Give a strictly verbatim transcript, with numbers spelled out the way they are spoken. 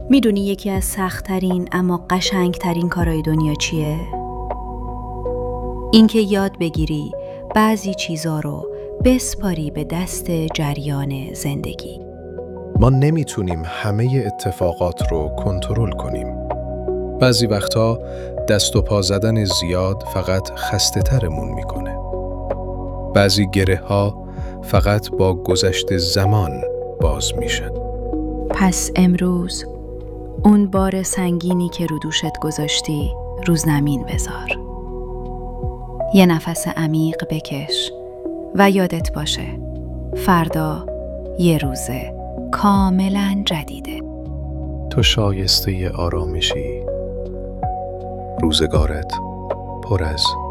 میدونی یکی از سخت‌ترین اما قشنگترین کارهای دنیا چیه؟ اینکه یاد بگیری بعضی چیزا رو بسپاری به دست جریان زندگی. ما نمیتونیم همه اتفاقات رو کنترل کنیم. بعضی وقتا دست و پا زدن زیاد فقط خسته ترمون میکنه. بعضی گره ها فقط با گذشت زمان باز میشن. پس امروز اون بار سنگینی که رو دوشت گذاشتی رو زمین بذار. یه نفس عمیق بکش و یادت باشه فردا یه روزه کاملا جدیده. تو شایسته آرامشی. روزگارت پر از